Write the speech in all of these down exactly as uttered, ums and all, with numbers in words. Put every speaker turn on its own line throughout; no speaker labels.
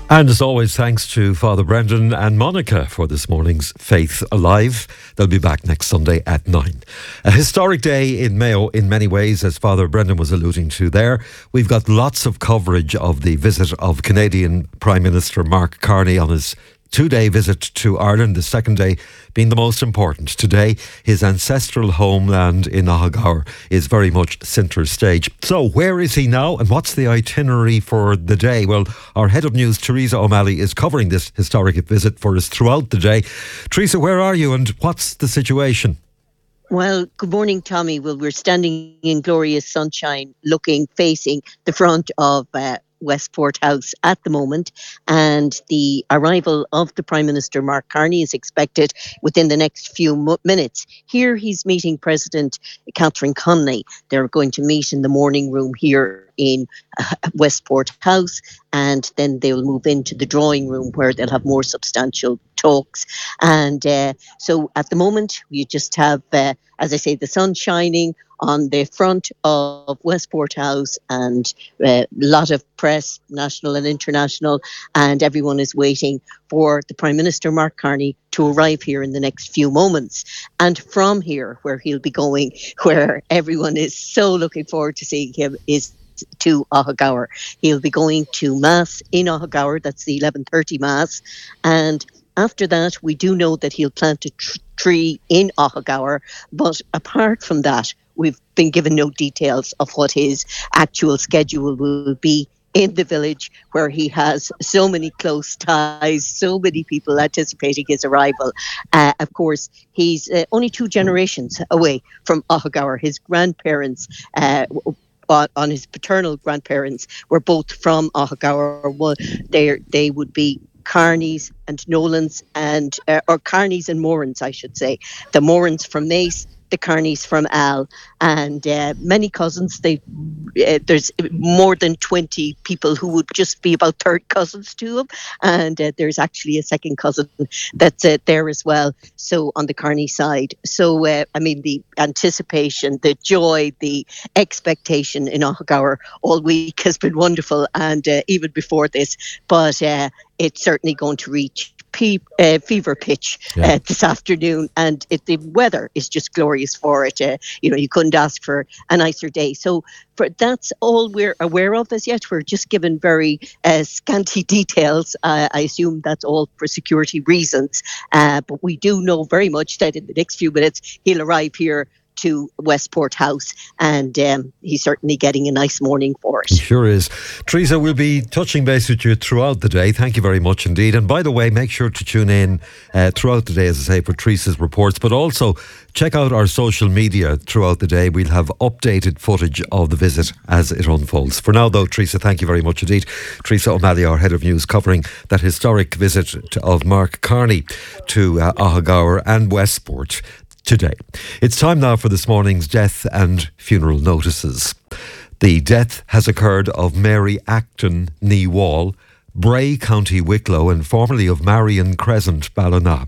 And as always, thanks to Father Brendan and Monica for this morning's Faith Alive. They'll be back next Sunday at nine. A historic day in Mayo in many ways, as Father Brendan was alluding to there. We've got lots of coverage of the visit of Canadian Prime Minister Mark Carney on his two-day visit to Ireland, the second day being the most important. Today, his ancestral homeland in Ahagour is very much centre stage. So, where is he now and what's the itinerary for the day? Well, our head of news, Teresa O'Malley, is covering this historic visit for us throughout the day. Teresa, where are you and what's the situation?
Well, good morning, Tommy. Well, we're standing in glorious sunshine, looking, facing the front of uh, Westport House at the moment, and the arrival of the Prime Minister Mark Carney is expected within the next few mo- minutes. Here he's meeting President Catherine Connolly. They're going to meet in the morning room here in uh, Westport House, and then they'll move into the drawing room where they'll have more substantial talks. And uh, so at the moment we just have, uh, as I say, the sun shining on the front of Westport House, and a uh, lot of press, national and international, and everyone is waiting for the Prime Minister Mark Carney to arrive here in the next few moments. And from here, where he'll be going, where everyone is so looking forward to seeing him, is to Ahagour. He'll be going to Mass in Ahagour. That's the eleven thirty Mass. And after that, we do know that he'll plant a tr- tree in Ahagour. But apart from that, we've been given no details of what his actual schedule will be in the village, where he has so many close ties, so many people anticipating his arrival. Uh, of course, he's uh, only two generations away from Ahagour. His grandparents, uh, on, on his paternal grandparents, were both from Ahagour. Well, they they would be Carneys and Nolans, and uh, or Carneys and Morans, I should say. The Morans from Naas, the Carneys from Al, and uh, many cousins. They uh, there's more than twenty people who would just be about third cousins to him, and uh, there's actually a second cousin that's uh, there as well. So on the Carney side, so uh, I mean the anticipation, the joy, the expectation in Ahagour all week has been wonderful, and uh, even before this, but uh, it's certainly going to reach Pe- uh, fever pitch
Yeah.
uh, this afternoon, and it, the weather is just glorious for it. Uh, you know, you couldn't ask for a nicer day. So for, that's all we're aware of as yet. We're just given very uh, scanty details. Uh, I assume that's all for security reasons. Uh, but we do know very much that in the next few minutes he'll arrive here to Westport House, and um, he's certainly getting a nice morning for it.
He sure is. Teresa, we'll be touching base with you throughout the day. Thank you very much indeed. And by the way, make sure to tune in uh, throughout the day, as I say, for Teresa's reports, but also check out our social media throughout the day. We'll have updated footage of the visit as it unfolds. For now, though, Teresa, thank you very much indeed. Teresa O'Malley, our head of news, covering that historic visit to, of Mark Carney to uh, Ahagour and Westport today. It's time now for this morning's death and funeral notices. The death has occurred of Mary Acton Nee Wall, Bray, County Wicklow, and formerly of Marion Crescent, Ballina.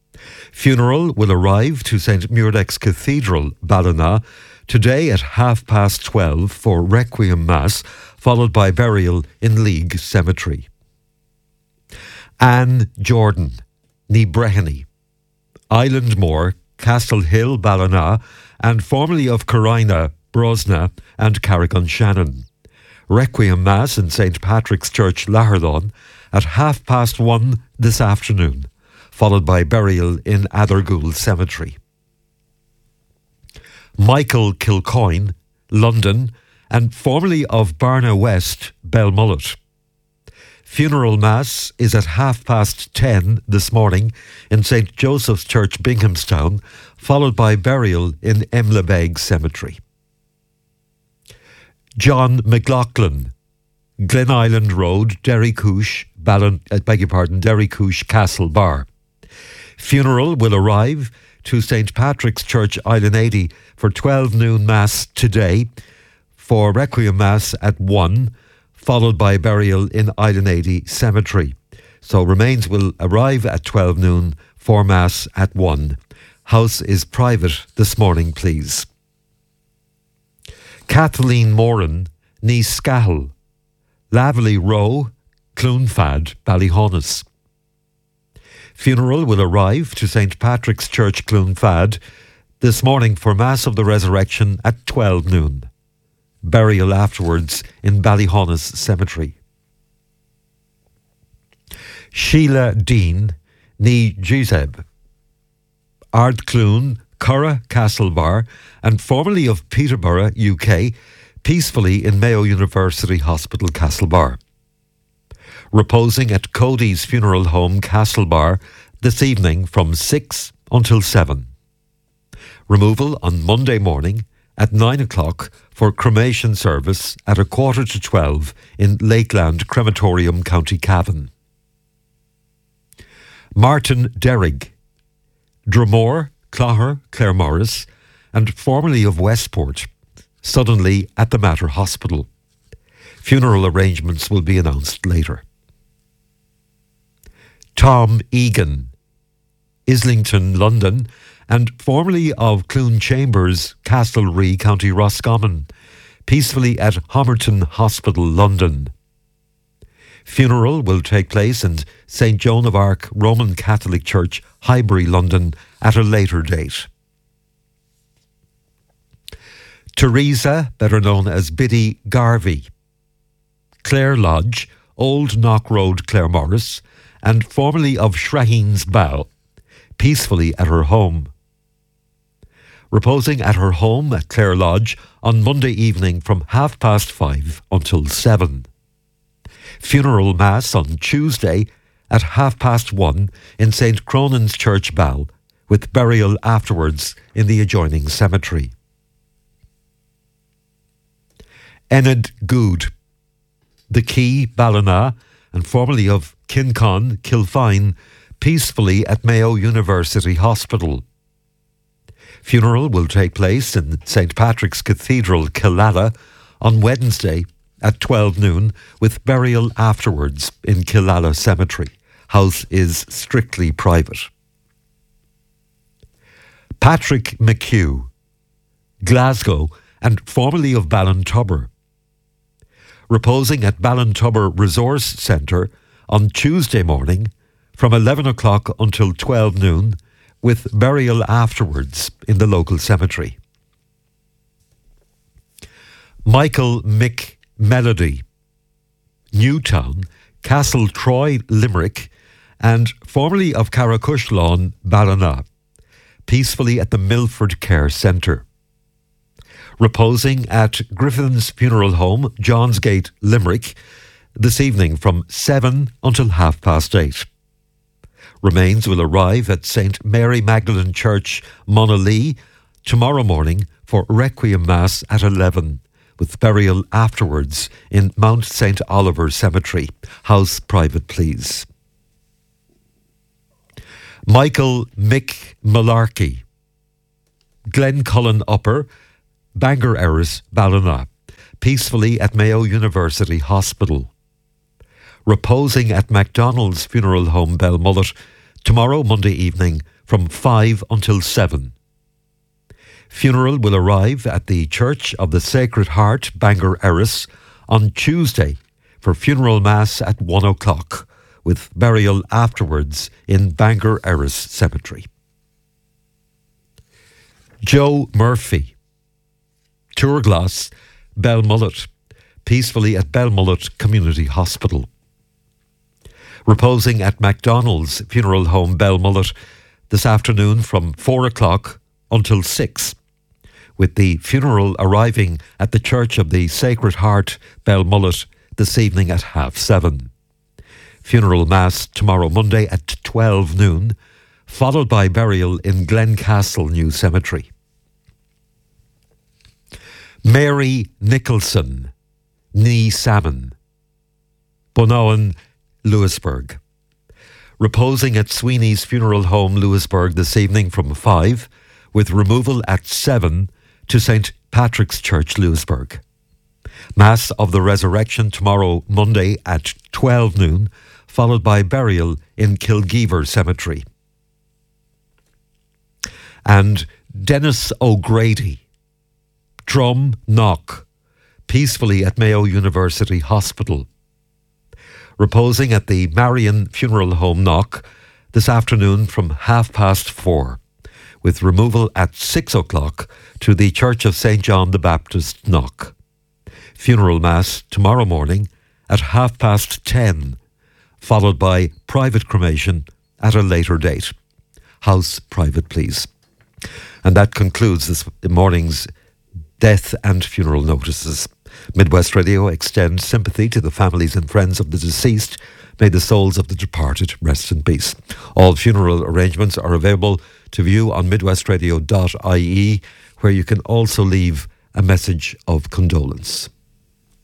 Funeral will arrive to Saint Muirlex Cathedral, Ballina, today at half past twelve for Requiem Mass, followed by burial in League Cemetery. Anne Jordan, Nee Breheny, Islandmore, Castle Hill, Ballina, and formerly of Corina, Brosna, and Carrick-on-Shannon. Requiem Mass in Saint Patrick's Church, Laherlawn, at half past one this afternoon, followed by burial in Athergould Cemetery. Michael Kilcoyne, London, and formerly of Barna West, Belmullet. Funeral Mass is at half past ten this morning in Saint Joseph's Church, Binghamstown, followed by burial in Emlabeg Cemetery. John McLaughlin, Glen Island Road, Derrycoosh, Ballin, uh, beg your pardon, Derrycoosh Castle Bar. Funeral will arrive to Saint Patrick's Church, Island eighty, for twelve noon Mass today, for Requiem Mass at one, followed by burial in Island eighty Cemetery. So remains will arrive at twelve noon for Mass at one. House is private this morning, please. Kathleen Moran, Nee Scahill, Laverley Row, Clonfad, Ballyhonus. Funeral will arrive to Saint Patrick's Church, Clonfad, this morning for Mass of the Resurrection at twelve noon. Burial afterwards in Ballyhonus Cemetery. Sheila Dean, ní Giseb, Ardclune, Curra Castlebar, and formerly of Peterborough, U K, peacefully in Mayo University Hospital, Castlebar. Reposing at Cody's Funeral Home, Castlebar, this evening from six until seven. Removal on Monday morning at nine o'clock for cremation service at a quarter to twelve in Lakeland Crematorium, County Cavan. Martin Derrig, Dromore, Clogher, Claremorris, and formerly of Westport, suddenly at the Mater Hospital. Funeral arrangements will be announced later. Tom Egan, Islington, London, and formerly of Clune Chambers, Castlerea, County Roscommon, peacefully at Homerton Hospital, London. Funeral will take place in Saint Joan of Arc Roman Catholic Church, Highbury, London, at a later date. Teresa, better known as Biddy Garvey, Clare Lodge, Old Knock Road, Claremorris, and formerly of Shraheens Bow, peacefully at her home. Reposing at her home at Clare Lodge on Monday evening from half past five until seven. Funeral Mass on Tuesday at half past one in Saint Cronan's Church, Ball, with burial afterwards in the adjoining cemetery. Enid Good, The Key, Ballina, and formerly of Kincon, Kilfine, peacefully at Mayo University Hospital. Funeral will take place in Saint Patrick's Cathedral, Killala, on Wednesday at twelve noon, with burial afterwards in Killala Cemetery. House is strictly private. Patrick McHugh, Glasgow, and formerly of Ballintubber. Reposing at Ballintubber Resource Centre on Tuesday morning from eleven o'clock until twelve noon, with burial afterwards in the local cemetery. Michael Mick Melody, Newtown, Castle Troy, Limerick, and formerly of Carracush-Lawn, Ballina, peacefully at the Milford Care Centre. Reposing at Griffin's Funeral Home, Johnsgate, Limerick, this evening from seven until half past eight. Remains will arrive at Saint Mary Magdalene Church, Monalee, tomorrow morning for Requiem Mass at eleven, with burial afterwards in Mount Saint Oliver Cemetery. House private, please. Michael Mick Malarkey, Glencullen Upper, Bangor Erris, Ballina, peacefully at Mayo University Hospital. Reposing at MacDonald's Funeral Home, Belmullet, tomorrow, Monday evening, from five until seven. Funeral will arrive at the Church of the Sacred Heart, Bangor Erris, on Tuesday for funeral mass at one o'clock, with burial afterwards in Bangor Erris Cemetery. Joe Murphy, Tourglass, Belmullet, peacefully at Belmullet Community Hospital. Reposing at MacDonald's Funeral Home, Belmullet, this afternoon from four o'clock until six, with the funeral arriving at the Church of the Sacred Heart, Belmullet, this evening at half seven. Funeral Mass tomorrow Monday at twelve noon, followed by burial in Glencastle New Cemetery. Mary Nicholson, Ní Salmon, Bonowan, Lewisburg. Reposing at Sweeney's Funeral Home, Lewisburg, this evening from five, with removal at seven to Saint Patrick's Church, Lewisburg. Mass of the Resurrection tomorrow, Monday at twelve noon, followed by burial in Kilgeever Cemetery. And Dennis O'Grady, Drum Knock, peacefully at Mayo University Hospital. reposing at the Marion Funeral Home, Knock, this afternoon from half past four, with removal at six o'clock to the Church of Saint John the Baptist, Knock. Funeral Mass tomorrow morning at half past ten, followed by private cremation at a later date. House private, please. And that concludes this morning's death and funeral notices. Midwest Radio extends sympathy to the families and friends of the deceased. May the souls of the departed rest in peace. All funeral arrangements are available to view on midwestradio dot I E, where you can also leave a message of condolence.